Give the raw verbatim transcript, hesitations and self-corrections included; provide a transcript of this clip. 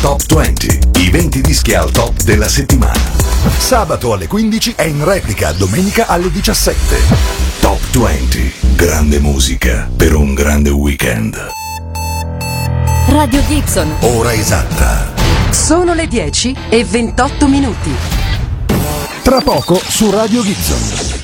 Top venti, i venti dischi al top della settimana. Sabato alle quindici e in replica domenica alle diciassette. Top venti, grande musica per un grande weekend. Radio Gibson. Ora esatta. Sono le dieci e ventotto minuti. Tra poco su Radio Gibson.